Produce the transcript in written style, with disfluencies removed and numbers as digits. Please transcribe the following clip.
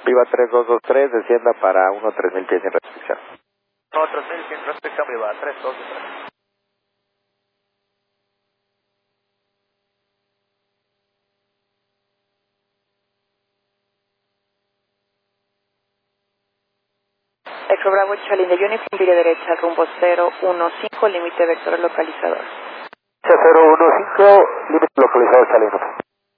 Viva 3223, descienda para 1-3000 pies sin restricción. No, 3000 sin restricción, Viva 3223. Eco Bravo Charlie de Uniform, vía derecha, rumbo 015, límite vector localizador. 015, límite localizador Charlie.